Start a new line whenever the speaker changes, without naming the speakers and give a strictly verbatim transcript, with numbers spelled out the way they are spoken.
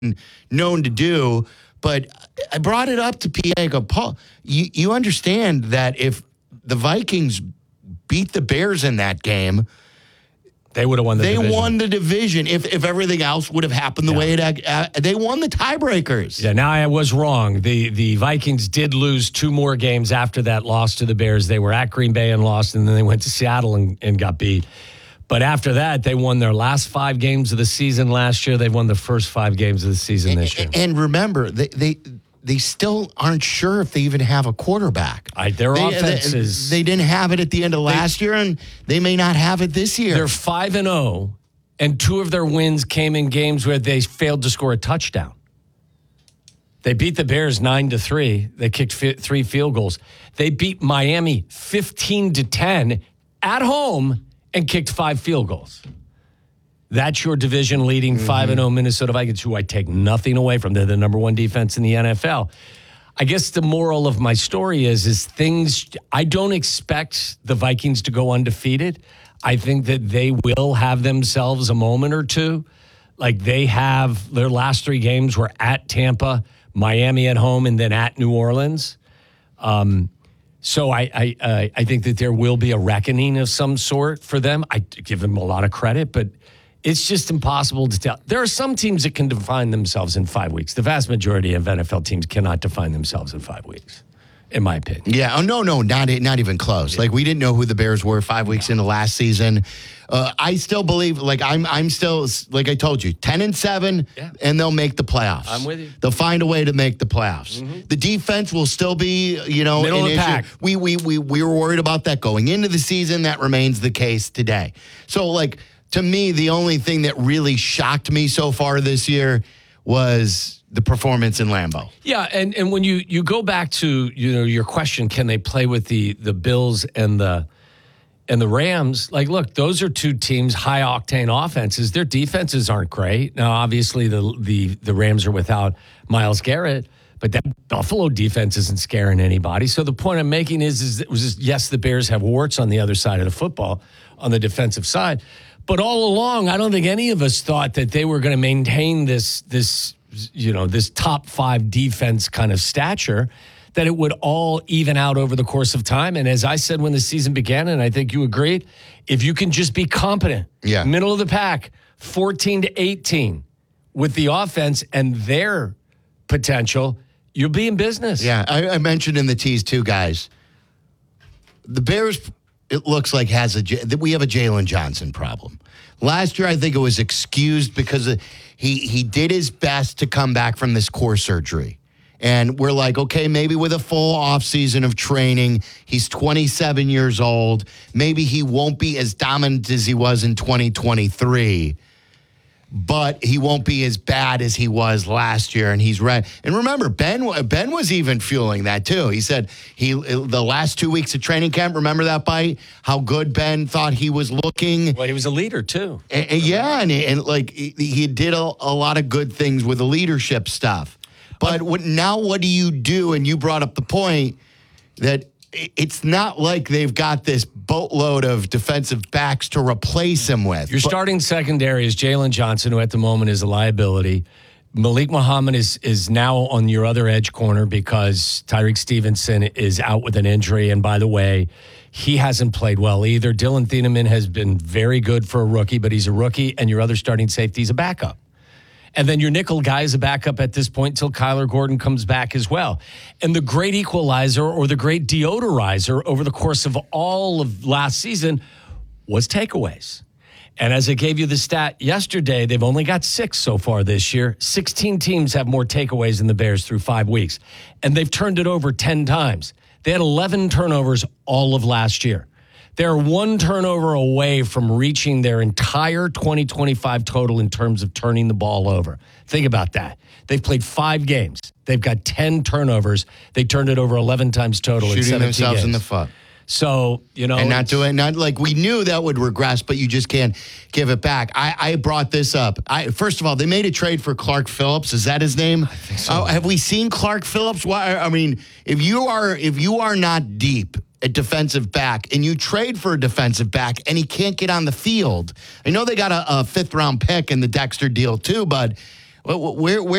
known to do. But I brought it up to P A. I go, Paul, you, you understand that if the Vikings beat the Bears in that game,
they would have won the
they
division.
They won the division. If if everything else would have happened the yeah. way it uh, they won the tiebreakers.
Yeah, now I was wrong. The the Vikings did lose two more games after that loss to the Bears. They were at Green Bay and lost, and then they went to Seattle and, and got beat. But after that, they won their last five games of the season last year. They won the first five games of the season this year.
And, and remember, they, they they still aren't sure if they even have a quarterback.
I, their
they,
offense
they,
is...
They didn't have it at the end of last they, year, and they may not have it this year.
They're five and oh, and two of their wins came in games where they failed to score a touchdown. They beat the Bears nine to three. They kicked fi- three field goals. They beat Miami fifteen to ten at home and kicked five field goals. That's your division-leading mm-hmm. five and oh Minnesota Vikings, who I take nothing away from. They're the number one defense in the N F L. I guess the moral of my story is, is things, I don't expect the Vikings to go undefeated. I think that they will have themselves a moment or two. Like they have, their last three games were at Tampa, Miami at home, and then at New Orleans. Um, So I I, uh, I think that there will be a reckoning of some sort for them. I give them a lot of credit, but it's just impossible to tell. There are some teams that can define themselves in five weeks. The vast majority of N F L teams cannot define themselves in five weeks, in my opinion.
Yeah. Oh, no, no, not not even close. Yeah. Like, we didn't know who the Bears were five weeks yeah. into last season. Uh, I still believe, like, I'm I'm still, like I told you, ten and seven, yeah. and they'll make the playoffs.
I'm with you.
They'll find a way to make the playoffs. Mm-hmm. The defense will still be, you know,
middle
an
of the
issue.
pack.
We, we, we, we were worried about that going into the season. That remains the case today. So, like, to me, the only thing that really shocked me so far this year was the performance in Lambeau.
Yeah, and, and when you, you go back to, you know, your question, can they play with the the Bills and the and the Rams? Like, look, those are two teams, high octane offenses. Their defenses aren't great. Now, obviously, the the the Rams are without Myles Garrett, but that Buffalo defense isn't scaring anybody. So the point I'm making is, is it was just, yes, the Bears have warts on the other side of the football, on the defensive side. But all along, I don't think any of us thought that they were going to maintain this, this, you know, this top five defense kind of stature, that it would all even out over the course of time. And as I said when the season began, and I think you agreed, if you can just be competent,
yeah.
middle of the pack, fourteen to eighteen, with the offense and their potential, you'll be in business.
Yeah, I, I mentioned in the tease too, guys. The Bears, it looks like has a we have a Jalen Johnson problem. Last year, I think it was excused because of, he he did his best to come back from this core surgery. And we're like, okay, maybe with a full offseason of training, he's twenty-seven years old. Maybe he won't be as dominant as he was in twenty twenty-three. But he won't be as bad as he was last year, and he's right. And remember, Ben Ben was even fueling that too. He said he the last two weeks of training camp. Remember that bite? How good Ben thought he was looking.
Well, he was a leader too.
And, and yeah, and, and like he, he did a, a lot of good things with the leadership stuff. But what, now, what do you do? And you brought up the point that it's not like they've got this boatload of defensive backs to replace him with.
Your but, starting secondary is Jalen Johnson, who at the moment is a liability. Malik Muhammad is is now on your other edge corner because Tyreek Stevenson is out with an injury. And by the way, he hasn't played well either. Dylan Thieneman has been very good for a rookie, but he's a rookie, and your other starting safety is a backup. And then your nickel guy is a backup at this point until Kyler Gordon comes back as well. And the great equalizer or the great deodorizer over the course of all of last season was takeaways. And as I gave you the stat yesterday, they've only got six so far this year. sixteen teams have more takeaways than the Bears through five weeks. And they've turned it over ten times. They had eleven turnovers all of last year. They're one turnover away from reaching their entire twenty twenty-five total in terms of turning the ball over. Think about that. They've played five games. They've got ten turnovers. They turned it over eleven times total in
seventeen games. Shooting themselves in the foot.
So, you know.
And not doing, not like we knew that would regress, but you just can't give it back. I, I brought this up. I, first of all, they made a trade for Clark Phillips. Is that his name?
I think so.
Uh, have we seen Clark Phillips? Why? I mean, if you are, if you are not deep at defensive back and you trade for a defensive back and he can't get on the field, I know they got a, a fifth round pick in the Dexter deal too, but where, where